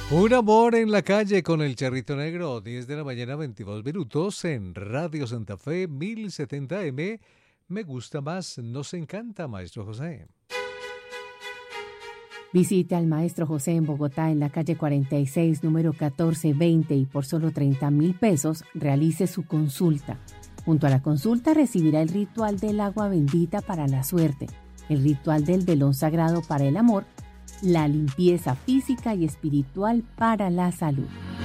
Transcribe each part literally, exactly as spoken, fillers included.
Un amor en la calle con el Charrito Negro, diez de la mañana, veintidós minutos en Radio Santa Fe mil setenta eme. Me gusta más, nos encanta, Maestro José. Visite al Maestro José en Bogotá en la calle cuarenta y seis, número catorce veinte, y por solo treinta mil pesos realice su consulta. Junto a la consulta recibirá el ritual del agua bendita para la suerte, el ritual del velón sagrado para el amor, la limpieza física y espiritual para la salud.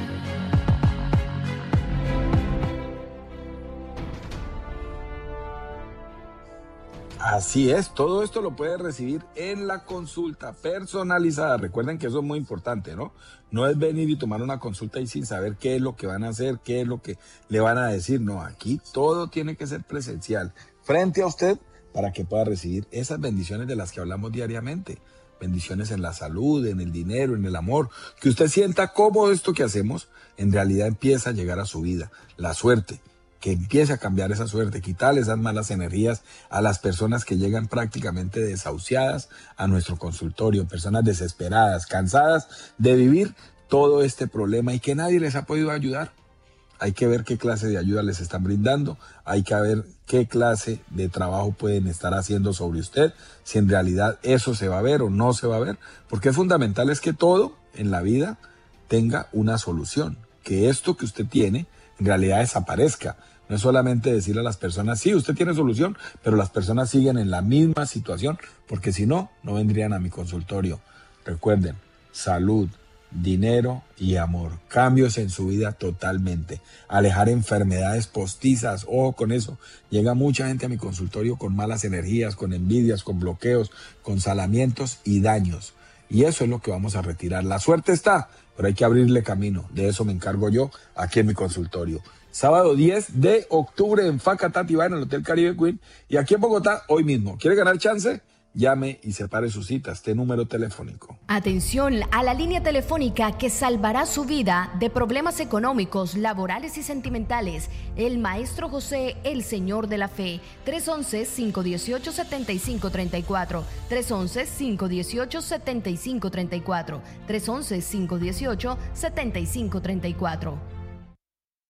Así es, todo esto lo puede recibir en la consulta personalizada. Recuerden que eso es muy importante, ¿no? No es venir y tomar una consulta y sin saber qué es lo que van a hacer, qué es lo que le van a decir. No, aquí todo tiene que ser presencial, frente a usted, para que pueda recibir esas bendiciones de las que hablamos diariamente. Bendiciones en la salud, en el dinero, en el amor. Que usted sienta cómo esto que hacemos en realidad empieza a llegar a su vida. La suerte. Que empiece a cambiar esa suerte, quitarle esas malas energías a las personas que llegan prácticamente desahuciadas a nuestro consultorio, personas desesperadas, cansadas de vivir todo este problema y que nadie les ha podido ayudar. Hay que ver qué clase de ayuda les están brindando, hay que ver qué clase de trabajo pueden estar haciendo sobre usted, si en realidad eso se va a ver o no se va a ver, porque es fundamental es que todo en la vida tenga una solución, que esto que usted tiene en realidad desaparezca. No es solamente decirle a las personas, sí, usted tiene solución, pero las personas siguen en la misma situación, porque si no, no vendrían a mi consultorio. Recuerden, salud, dinero y amor. Cambios en su vida totalmente. Alejar enfermedades postizas. Ojo con eso. Llega mucha gente a mi consultorio con malas energías, con envidias, con bloqueos, con salamientos y daños. Y eso es lo que vamos a retirar. La suerte está, pero hay que abrirle camino. De eso me encargo yo aquí en mi consultorio. Sábado diez de octubre en Facatativá, en el Hotel Caribe Queen. Y aquí en Bogotá, hoy mismo. ¿Quiere ganar chance? Llame y separe su cita, este número telefónico. Atención a la línea telefónica que salvará su vida de problemas económicos, laborales y sentimentales. El Maestro José, el Señor de la Fe. tres once, cinco dieciocho, setenta y cinco treinta y cuatro. tres once, cinco dieciocho, setenta y cinco treinta y cuatro. tres once, cinco dieciocho, setenta y cinco treinta y cuatro.